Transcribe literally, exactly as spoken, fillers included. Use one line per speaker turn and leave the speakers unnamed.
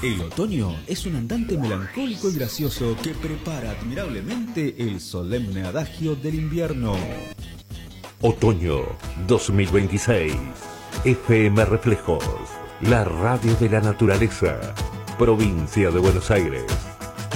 El otoño es un andante melancólico y gracioso que prepara admirablemente el solemne adagio del invierno.
Otoño dos mil veintiséis. F M Reflejos, la radio de la naturaleza, provincia de Buenos Aires.